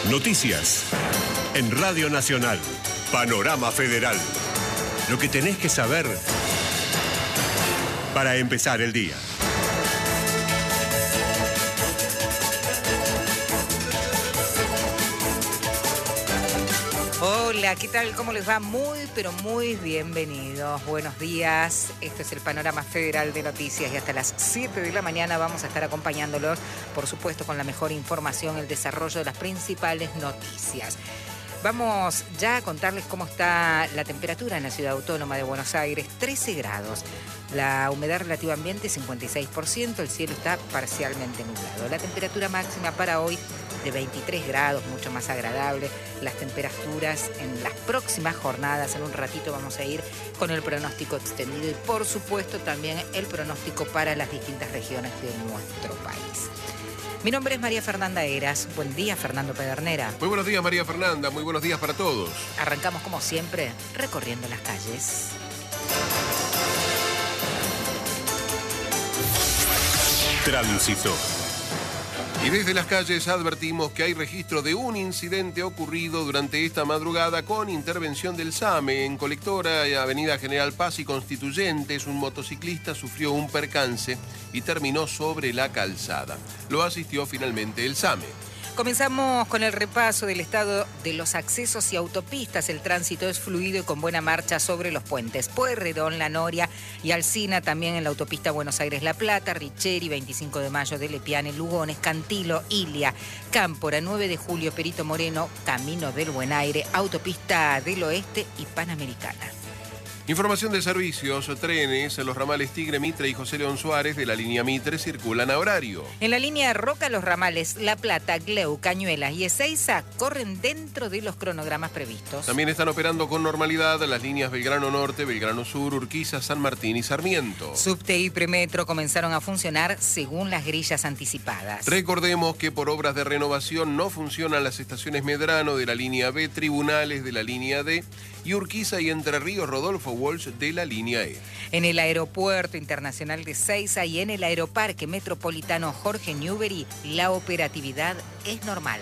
Noticias. En Radio Nacional. Panorama Federal. Lo que tenés que saber para empezar el día. Hola, ¿qué tal? ¿Cómo les va? Muy, pero muy bienvenidos. Buenos días. Esto es el Panorama Federal de Noticias y hasta las 7 de la mañana vamos a estar acompañándolos, por supuesto, con la mejor información, el desarrollo de las principales noticias. Vamos ya a contarles cómo está la temperatura en la ciudad autónoma de Buenos Aires, 13 grados. La humedad relativa ambiente 56%, el cielo está parcialmente nublado. La temperatura máxima para hoy de 23 grados, mucho más agradable. Las temperaturas en las próximas jornadas, en un ratito vamos a ir con el pronóstico extendido y por supuesto también el pronóstico para las distintas regiones de nuestro país. Mi nombre es María Fernanda Heras. Buen día, Fernando Pedernera. Muy buenos días, María Fernanda. Muy buenos días para todos. Arrancamos como siempre recorriendo las calles. Tránsito. Y desde las calles advertimos que hay registro de un incidente ocurrido durante esta madrugada con intervención del SAME en Colectora, Avenida General Paz y Constituyentes. Un motociclista sufrió un percance y terminó sobre la calzada. Lo asistió finalmente el SAME. Comenzamos con el repaso del estado de los accesos y autopistas. El tránsito es fluido y con buena marcha sobre los puentes Pueyrredón, La Noria y Alsina, también en la autopista Buenos Aires-La Plata, Richeri, 25 de Mayo de Lepiane, Lugones, Cantilo, Ilia, Cámpora, 9 de Julio, Perito Moreno, Camino del Buen Aire, Autopista del Oeste y Panamericana. Información de servicios, trenes, los ramales Tigre, Mitre y José León Suárez de la línea Mitre circulan a horario. En la línea Roca, los ramales La Plata, Gleu, Cañuelas y Ezeiza corren dentro de los cronogramas previstos. También están operando con normalidad las líneas Belgrano Norte, Belgrano Sur, Urquiza, San Martín y Sarmiento. Subte y Premetro comenzaron a funcionar según las grillas anticipadas. Recordemos que por obras de renovación no funcionan las estaciones Medrano de la línea B, Tribunales de la línea D y Urquiza y Entre Ríos Rodolfo Walsh de la línea E. En el Aeropuerto Internacional de Ezeiza y en el Aeroparque Metropolitano Jorge Newbery, la operatividad es normal.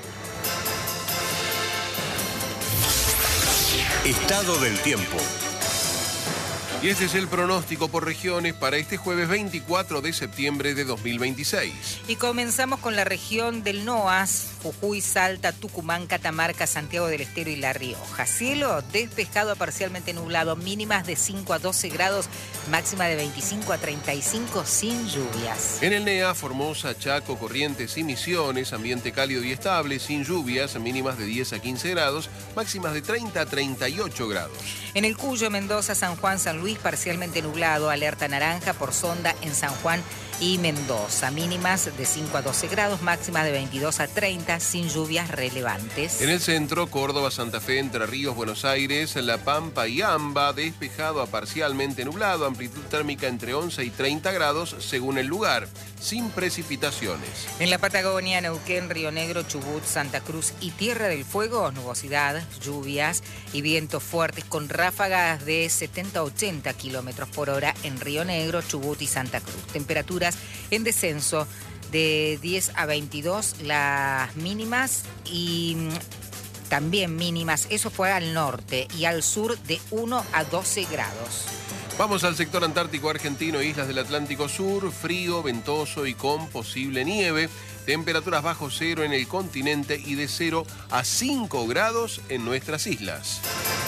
Estado del tiempo. Y este es el pronóstico por regiones para este jueves 24 de septiembre de 2026. Y comenzamos con la región del NOAS, Jujuy, Salta, Tucumán, Catamarca, Santiago del Estero y La Rioja. Cielo despejado a parcialmente nublado, mínimas de 5 a 12 grados, máxima de 25 a 35 sin lluvias. En el NEA, Formosa, Chaco, Corrientes y Misiones, ambiente cálido y estable, sin lluvias, mínimas de 10 a 15 grados, máximas de 30 a 38 grados. En el Cuyo, Mendoza, San Juan, San Luis, parcialmente nublado, alerta naranja por sonda en San Juan y Mendoza, mínimas de 5 a 12 grados, máximas de 22 a 30, sin lluvias relevantes. En el centro, Córdoba, Santa Fe, Entre Ríos, Buenos Aires, La Pampa y Amba, despejado a parcialmente nublado, amplitud térmica entre 11 y 30 grados según el lugar, sin precipitaciones. En la Patagonia, Neuquén, Río Negro, Chubut, Santa Cruz y Tierra del Fuego, nubosidad, lluvias y vientos fuertes con ráfagas de 70 a 80 kilómetros por hora en Río Negro, Chubut y Santa Cruz. Temperaturas en descenso de 10 a 22 las mínimas y también mínimas, eso fue al norte y al sur de 1 a 12 grados. Vamos al sector antártico argentino, islas del Atlántico Sur, frío, ventoso y con posible nieve. Temperaturas bajo cero en el continente y de 0 a 5 grados en nuestras islas.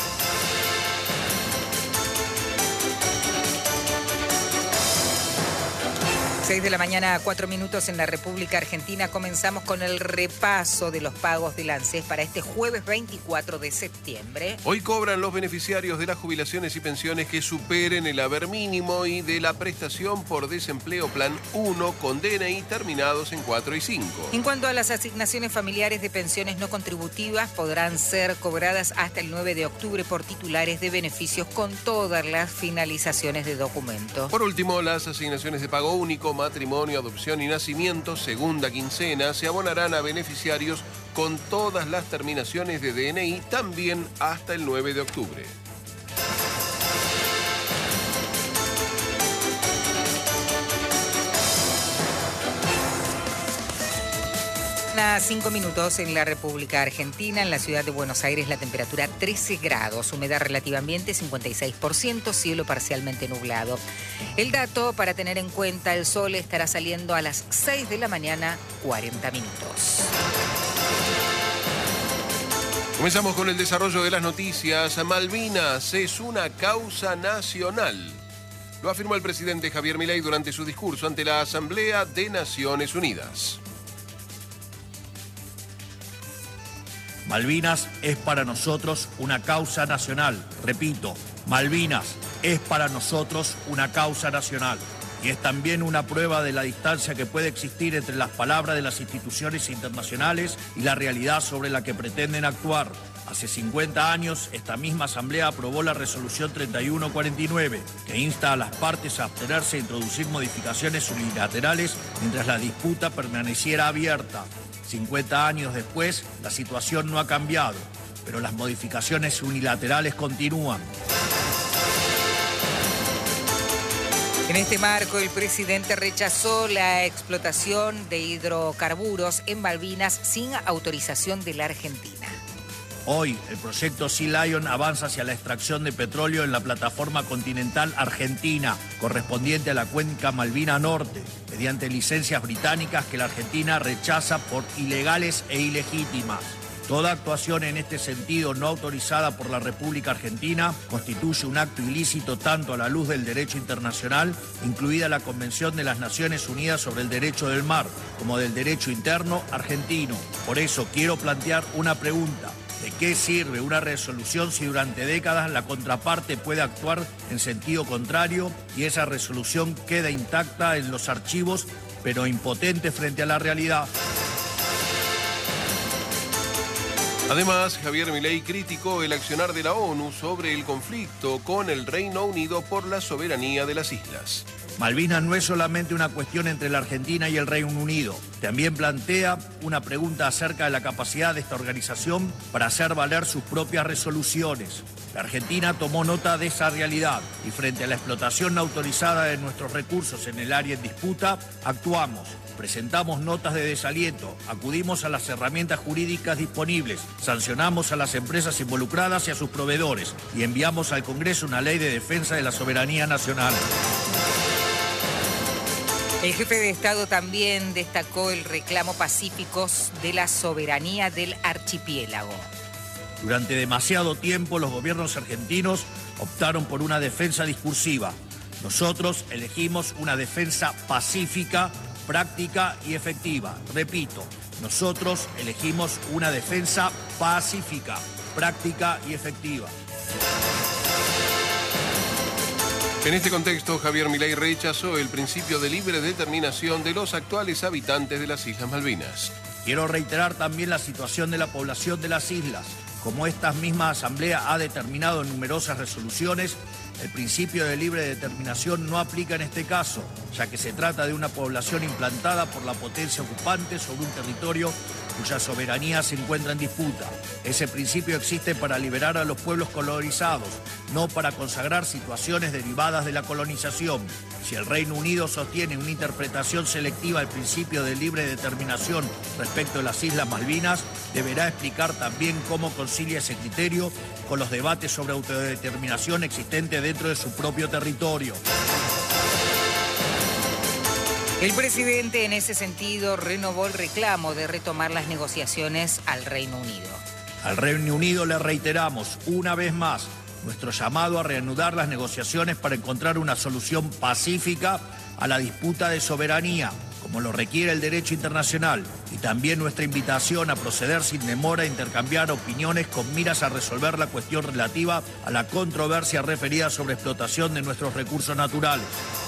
6 de la mañana, 4 minutos en la República Argentina. Comenzamos con el repaso de los pagos del ANSES para este jueves 24 de septiembre. Hoy cobran los beneficiarios de las jubilaciones y pensiones que superen el haber mínimo y de la prestación por desempleo Plan 1 con DNI terminados en 4 y 5. En cuanto a las asignaciones familiares de pensiones no contributivas, podrán ser cobradas hasta el 9 de octubre por titulares de beneficios con todas las finalizaciones de documentos. Por último, las asignaciones de pago único, matrimonio, adopción y nacimiento, segunda quincena, se abonarán a beneficiarios con todas las terminaciones de DNI también hasta el 9 de octubre. 5 minutos en la República Argentina. En la ciudad de Buenos Aires la temperatura 13 grados, humedad relativa ambiente 56%, cielo parcialmente nublado. El dato para tener en cuenta: el sol estará saliendo a las 6 de la mañana, 40 minutos. Comenzamos con el desarrollo de las noticias. Malvinas es una causa nacional. Lo afirmó el presidente Javier Milei durante su discurso ante la Asamblea de Naciones Unidas. Malvinas es para nosotros una causa nacional. Repito, Malvinas es para nosotros una causa nacional. Y es también una prueba de la distancia que puede existir entre las palabras de las instituciones internacionales y la realidad sobre la que pretenden actuar. Hace 50 años, esta misma Asamblea aprobó la resolución 3149, que insta a las partes a abstenerse de introducir modificaciones unilaterales mientras la disputa permaneciera abierta. 50 años después, la situación no ha cambiado, pero las modificaciones unilaterales continúan. En este marco, el presidente rechazó la explotación de hidrocarburos en Malvinas sin autorización de la Argentina. Hoy, el proyecto Sea Lion avanza hacia la extracción de petróleo en la plataforma continental argentina, correspondiente a la cuenca Malvina Norte, mediante licencias británicas que la Argentina rechaza por ilegales e ilegítimas. Toda actuación en este sentido no autorizada por la República Argentina constituye un acto ilícito tanto a la luz del derecho internacional, incluida la Convención de las Naciones Unidas sobre el Derecho del Mar, como del derecho interno argentino. Por eso quiero plantear una pregunta. ¿De qué sirve una resolución si durante décadas la contraparte puede actuar en sentido contrario y esa resolución queda intacta en los archivos, pero impotente frente a la realidad? Además, Javier Milei criticó el accionar de la ONU sobre el conflicto con el Reino Unido por la soberanía de las islas. Malvinas no es solamente una cuestión entre la Argentina y el Reino Unido. También plantea una pregunta acerca de la capacidad de esta organización para hacer valer sus propias resoluciones. La Argentina tomó nota de esa realidad y frente a la explotación no autorizada de nuestros recursos en el área en disputa, actuamos. Presentamos notas de desaliento, acudimos a las herramientas jurídicas disponibles, sancionamos a las empresas involucradas y a sus proveedores y enviamos al Congreso una ley de defensa de la soberanía nacional. El jefe de Estado también destacó el reclamo pacífico de la soberanía del archipiélago. Durante demasiado tiempo los gobiernos argentinos optaron por una defensa discursiva. Nosotros elegimos una defensa pacífica, práctica y efectiva. Repito, nosotros elegimos una defensa pacífica, práctica y efectiva. En este contexto, Javier Milei rechazó el principio de libre determinación de los actuales habitantes de las Islas Malvinas. Quiero reiterar también la situación de la población de las islas. Como esta misma Asamblea ha determinado en numerosas resoluciones, el principio de libre determinación no aplica en este caso, ya que se trata de una población implantada por la potencia ocupante sobre un territorio cuya soberanía se encuentra en disputa. Ese principio existe para liberar a los pueblos colonizados, no para consagrar situaciones derivadas de la colonización. Si el Reino Unido sostiene una interpretación selectiva del principio de libre determinación respecto de las Islas Malvinas, deberá explicar también cómo concilia ese criterio con los debates sobre autodeterminación existentes dentro de su propio territorio. El presidente en ese sentido renovó el reclamo de retomar las negociaciones al Reino Unido. Al Reino Unido le reiteramos una vez más nuestro llamado a reanudar las negociaciones para encontrar una solución pacífica a la disputa de soberanía, como lo requiere el derecho internacional, y también nuestra invitación a proceder sin demora a intercambiar opiniones con miras a resolver la cuestión relativa a la controversia referida sobre explotación de nuestros recursos naturales.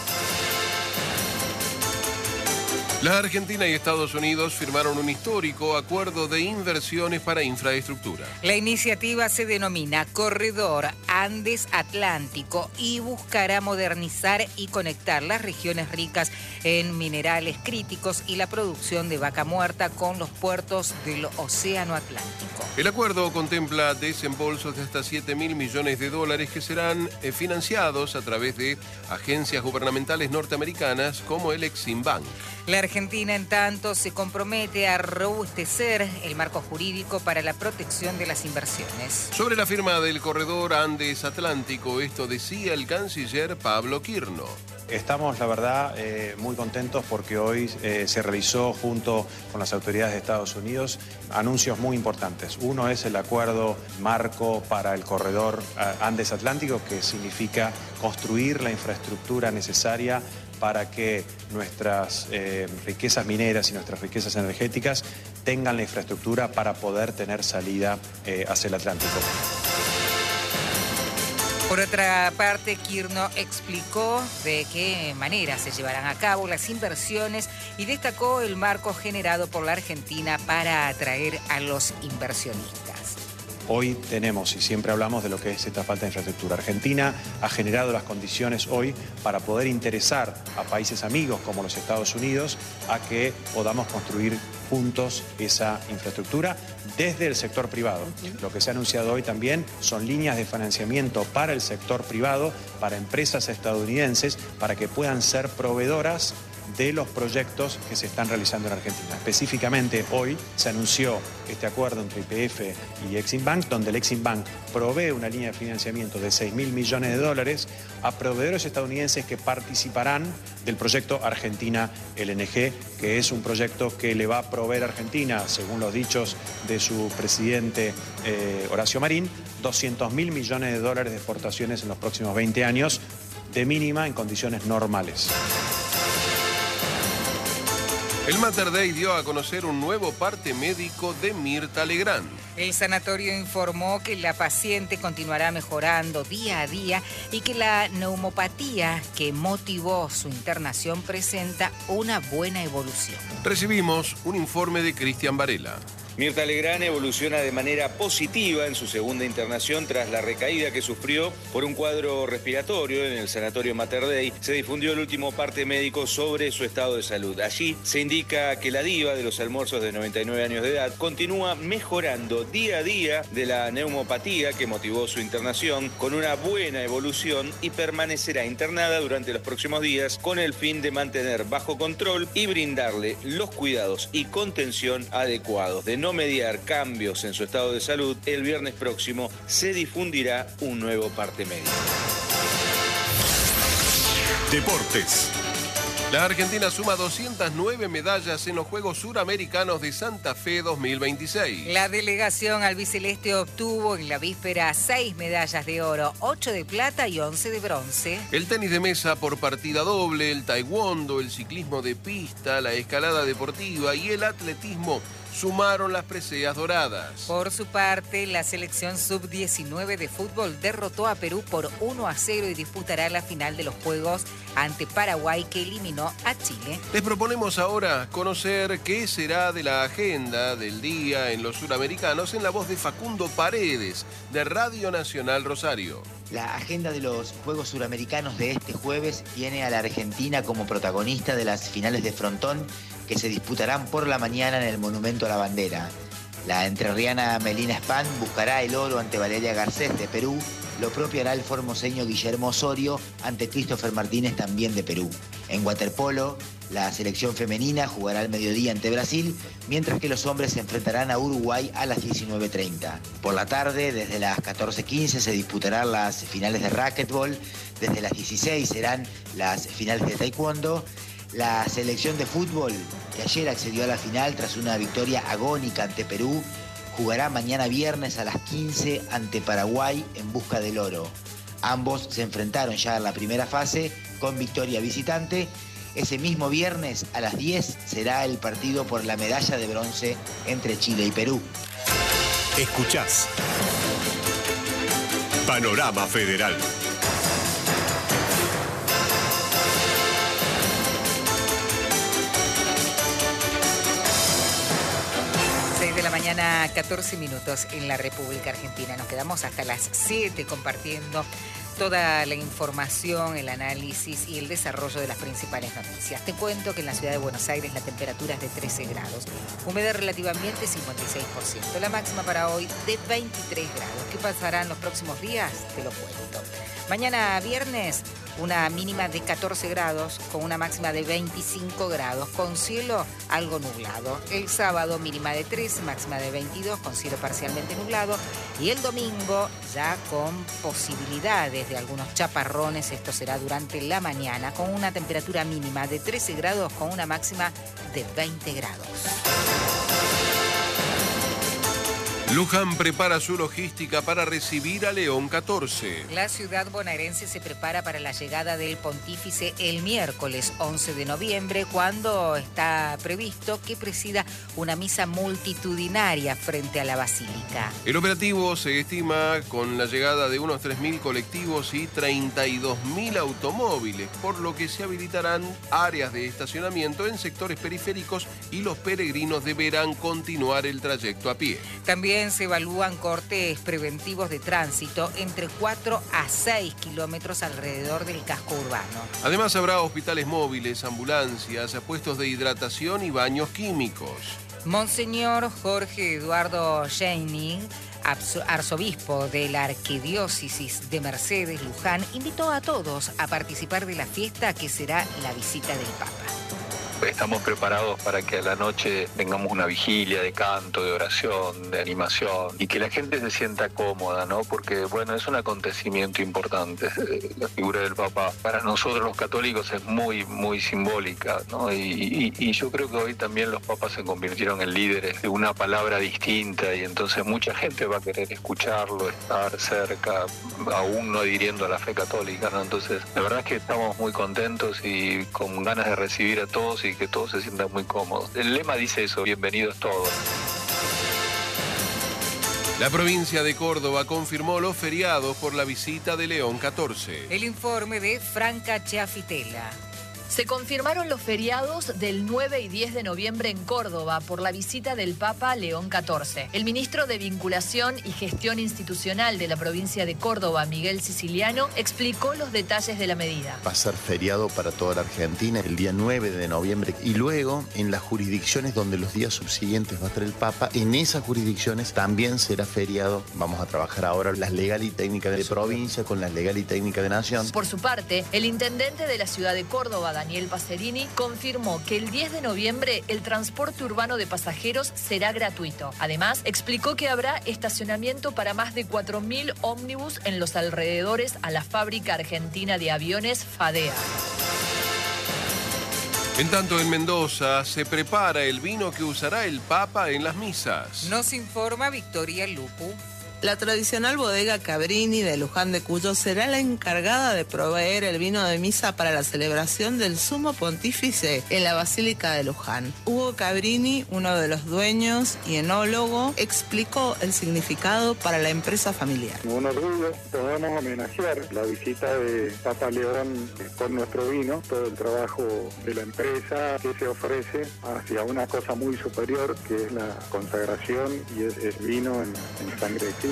La Argentina y Estados Unidos firmaron un histórico acuerdo de inversiones para infraestructura. La iniciativa se denomina Corredor Andes Atlántico y buscará modernizar y conectar las regiones ricas en minerales críticos y la producción de vaca muerta con los puertos del Océano Atlántico. El acuerdo contempla desembolsos de hasta $7.000 millones que serán financiados a través de agencias gubernamentales norteamericanas como el Exim Bank. La Argentina, en tanto, se compromete a robustecer el marco jurídico para la protección de las inversiones. Sobre la firma del corredor Andes Atlántico, esto decía el canciller Pablo Quirno. Estamos, la verdad, muy contentos porque hoy se realizó junto con las autoridades de Estados Unidos anuncios muy importantes. Uno es el acuerdo marco para el corredor Andes Atlántico, que significa construir la infraestructura necesaria para que nuestras riquezas mineras y nuestras riquezas energéticas tengan la infraestructura para poder tener salida hacia el Atlántico. Por otra parte, Quirno explicó de qué manera se llevarán a cabo las inversiones y destacó el marco generado por la Argentina para atraer a los inversionistas. Hoy tenemos, y siempre hablamos de lo que es esta falta de infraestructura. Argentina ha generado las condiciones hoy para poder interesar a países amigos como los Estados Unidos a que podamos construir juntos esa infraestructura desde el sector privado. Lo que se ha anunciado hoy también son líneas de financiamiento para el sector privado, para empresas estadounidenses, para que puedan ser proveedoras de los proyectos que se están realizando en Argentina. Específicamente hoy se anunció este acuerdo entre YPF y Exim Bank, donde el Exim Bank provee una línea de financiamiento de $6.000 millones a proveedores estadounidenses que participarán del proyecto Argentina LNG, que es un proyecto que le va a proveer a Argentina, según los dichos de su presidente Horacio Marín, $200.000 millones de exportaciones en los próximos 20 años, de mínima en condiciones normales. El Mater Dei dio a conocer un nuevo parte médico de Mirta Legrand. El sanatorio informó que la paciente continuará mejorando día a día y que la neumopatía que motivó su internación presenta una buena evolución. Recibimos un informe de Cristian Varela. Mirta Legrand evoluciona de manera positiva en su segunda internación tras la recaída que sufrió por un cuadro respiratorio en el sanatorio Mater Dei. Se difundió el último parte médico sobre su estado de salud. Allí se indica que la diva de los almuerzos de 99 años de edad continúa mejorando día a día de la neumopatía que motivó su internación, con una buena evolución, y permanecerá internada durante los próximos días con el fin de mantener bajo control y brindarle los cuidados y contención adecuados. De no mediar cambios en su estado de salud, el viernes próximo se difundirá un nuevo parte médico. Deportes. La Argentina suma 209 medallas en los Juegos Suramericanos de Santa Fe 2026. La delegación albiceleste obtuvo en la víspera 6 medallas de oro, 8 de plata y 11 de bronce. El tenis de mesa por partida doble, el taekwondo, el ciclismo de pista, la escalada deportiva y el atletismo sumaron las preseas doradas. Por su parte, la selección sub-19 de fútbol derrotó a Perú por 1-0 y disputará la final de los Juegos ante Paraguay, que eliminó a Chile. Les proponemos ahora conocer qué será de la agenda del día en los suramericanos en la voz de Facundo Paredes, de Radio Nacional Rosario. La agenda de los Juegos Suramericanos de este jueves tiene a la Argentina como protagonista de las finales de frontón que se disputarán por la mañana en el Monumento a la Bandera. La entrerriana Melina Span buscará el oro ante Valeria Garcés de Perú. Lo propio hará el formoseño Guillermo Osorio ante Christopher Martínez, también de Perú. En waterpolo, la selección femenina jugará al mediodía ante Brasil, mientras que los hombres se enfrentarán a Uruguay a las 19:30. Por la tarde, desde las 14:15, se disputarán las finales de racquetball. Desde las 16 serán las finales de taekwondo. La selección de fútbol, que ayer accedió a la final tras una victoria agónica ante Perú, jugará mañana viernes a las 15 ante Paraguay en busca del oro. Ambos se enfrentaron ya en la primera fase con victoria visitante. Ese mismo viernes a las 10 será el partido por la medalla de bronce entre Chile y Perú. Escuchás Panorama Federal. De la mañana, 14 minutos en la República Argentina. Nos quedamos hasta las 7 compartiendo toda la información, el análisis y el desarrollo de las principales noticias. Te cuento que en la ciudad de Buenos Aires la temperatura es de 13 grados, humedad relativa ambiente 56%, la máxima para hoy de 23 grados. ¿Qué pasará en los próximos días? Te lo cuento. Mañana viernes una mínima de 14 grados con una máxima de 25 grados, con cielo algo nublado. El sábado mínima de 13, máxima de 22 con cielo parcialmente nublado. Y el domingo ya con posibilidades de algunos chaparrones, esto será durante la mañana, con una temperatura mínima de 13 grados con una máxima de 20 grados. Luján prepara su logística para recibir a León XIV. La ciudad bonaerense se prepara para la llegada del pontífice el miércoles 11 de noviembre, cuando está previsto que presida una misa multitudinaria frente a la basílica. El operativo se estima con la llegada de unos 3.000 colectivos y 32.000 automóviles, por lo que se habilitarán áreas de estacionamiento en sectores periféricos y los peregrinos deberán continuar el trayecto a pie. También se evalúan cortes preventivos de tránsito entre 4 a 6 kilómetros alrededor del casco urbano. Además habrá hospitales móviles, ambulancias, puestos de hidratación y baños químicos. Monseñor Jorge Eduardo Scheining, arzobispo de la Arquidiócesis de Mercedes, Luján, invitó a todos a participar de la fiesta que será la visita del Papa. Estamos preparados para que a la noche tengamos una vigilia de canto, de oración, de animación y que la gente se sienta cómoda, ¿no? Porque, bueno, es un acontecimiento importante. La figura del Papa para nosotros los católicos es muy, muy simbólica, ¿no? Y yo creo que hoy también los papas se convirtieron en líderes de una palabra distinta y entonces mucha gente va a querer escucharlo, estar cerca, aún no adhiriendo a la fe católica, ¿no? Entonces, la verdad es que estamos muy contentos y con ganas de recibir a todos y que todos se sientan muy cómodos. El lema dice eso, bienvenidos todos. La provincia de Córdoba confirmó los feriados por la visita de León XIV. El informe de Franca Chiafitela. Se confirmaron los feriados del 9 y 10 de noviembre en Córdoba por la visita del Papa León XIV. El ministro de Vinculación y Gestión Institucional de la provincia de Córdoba, Miguel Siciliano, explicó los detalles de la medida. Va a ser feriado para toda la Argentina el día 9 de noviembre y luego en las jurisdicciones donde los días subsiguientes va a estar el Papa, en esas jurisdicciones también será feriado. Vamos a trabajar ahora las legal y técnicas de provincia con las legal y técnicas de nación. Por su parte, el intendente de la ciudad de Córdoba, Daniel Pacerini, confirmó que el 10 de noviembre el transporte urbano de pasajeros será gratuito. Además, explicó que habrá estacionamiento para más de 4.000 ómnibus en los alrededores a la fábrica argentina de aviones FADEA. En tanto, en Mendoza se prepara el vino que usará el Papa en las misas. Nos informa Victoria Lupu. La tradicional bodega Cabrini de Luján de Cuyo será la encargada de proveer el vino de misa para la celebración del Sumo Pontífice en la Basílica de Luján. Hugo Cabrini, uno de los dueños y enólogo, explicó el significado para la empresa familiar. Con orgullo podemos homenajear la visita de Papa León con nuestro vino, todo el trabajo de la empresa que se ofrece hacia una cosa muy superior que es la consagración y es vino en sangre de Cristo.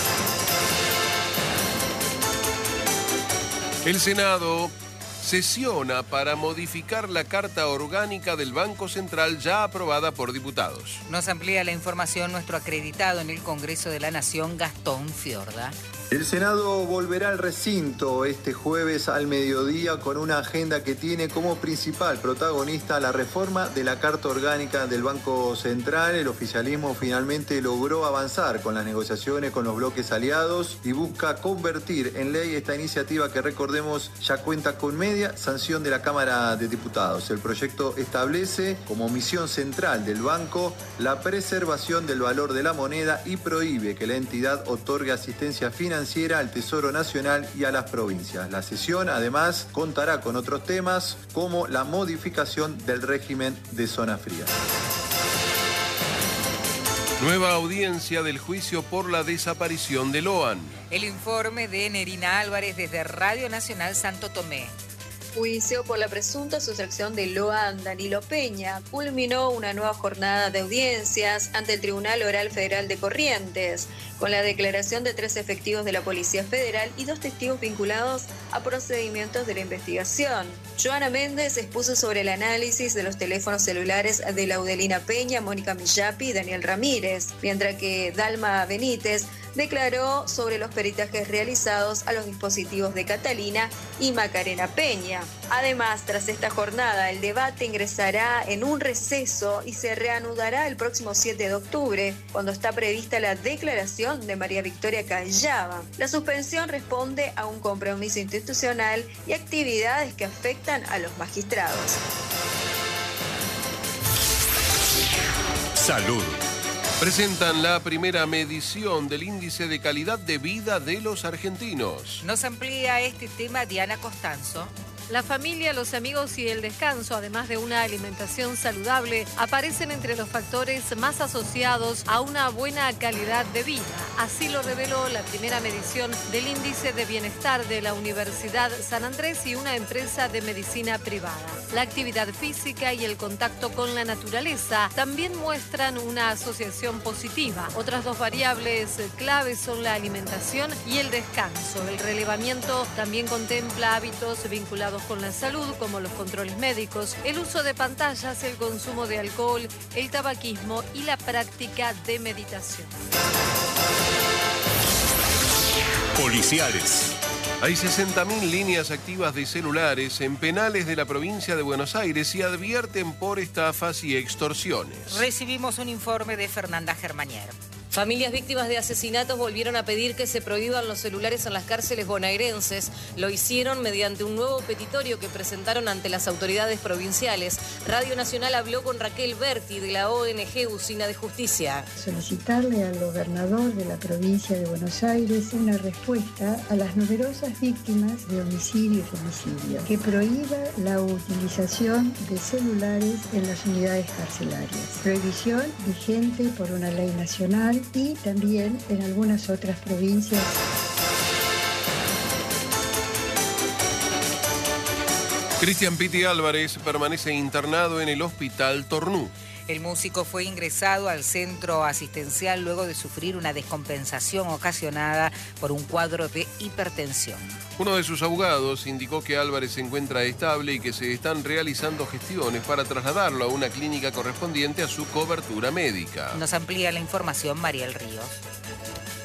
El Senado sesiona para modificar la Carta Orgánica del Banco Central ya aprobada por diputados. Nos amplía la información nuestro acreditado en el Congreso de la Nación, Gastón Fiorda. El Senado volverá al recinto este jueves al mediodía con una agenda que tiene como principal protagonista la reforma de la Carta Orgánica del Banco Central. El oficialismo finalmente logró avanzar con las negociaciones con los bloques aliados y busca convertir en ley esta iniciativa que, recordemos, ya cuenta con media sanción de la Cámara de Diputados. El proyecto establece como misión central del banco la preservación del valor de la moneda y prohíbe que la entidad otorgue asistencia financiera al Tesoro Nacional y a las provincias. La sesión, además, contará con otros temas como la modificación del régimen de zona fría. Nueva audiencia del juicio por la desaparición de Loan. El informe de Nerina Álvarez desde Radio Nacional Santo Tomé. juicio por la presunta sustracción de Loan Danilo Peña, culminó una nueva jornada de audiencias ante el Tribunal Oral Federal de Corrientes, con la declaración de 3 efectivos de la Policía Federal y 2 testigos vinculados a procedimientos de la investigación. Joana Méndez expuso sobre el análisis de los teléfonos celulares de Laudelina Peña, Mónica Millapi y Daniel Ramírez, mientras que Dalma Benítez declaró sobre los peritajes realizados a los dispositivos de Catalina y Macarena Peña. Además, tras esta jornada, el debate ingresará en un receso y se reanudará el próximo 7 de octubre, cuando está prevista la declaración de María Victoria Callava. La suspensión responde a un compromiso institucional y actividades que afectan a los magistrados. Salud. Presentan la primera medición del índice de calidad de vida de los argentinos. Nos amplía este tema Diana Costanzo. La familia, los amigos y el descanso, además de una alimentación saludable, aparecen entre los factores más asociados a una buena calidad de vida. Así lo reveló la primera medición del índice de bienestar de la Universidad San Andrés y una empresa de medicina privada. La actividad física y el contacto con la naturaleza también muestran una asociación positiva. Otras 2 variables claves son la alimentación y el descanso. El relevamiento también contempla hábitos vinculados con la salud, como los controles médicos, el uso de pantallas, el consumo de alcohol, el tabaquismo y la práctica de meditación. Policiales. Hay 60.000 líneas activas de celulares en penales de la provincia de Buenos Aires y advierten por estafas y extorsiones. Recibimos un informe de Fernanda Germanier. Familias víctimas de asesinatos volvieron a pedir que se prohíban los celulares en las cárceles bonaerenses. Lo hicieron mediante un nuevo petitorio que presentaron ante las autoridades provinciales. Radio Nacional habló con Raquel Berti de la ONG Usina de Justicia. Solicitarle al gobernador de la provincia de Buenos Aires una respuesta a las numerosas víctimas de homicidio y femicidio, que prohíba la utilización de celulares en las unidades carcelarias. Prohibición vigente por una ley nacional y también en algunas otras provincias. Cristian Piti Álvarez permanece internado en el Hospital Tornú. El músico fue ingresado al centro asistencial luego de sufrir una descompensación ocasionada por un cuadro de hipertensión. Uno de sus abogados indicó que Álvarez se encuentra estable y que se están realizando gestiones para trasladarlo a una clínica correspondiente a su cobertura médica. Nos amplía la información Mariel Ríos.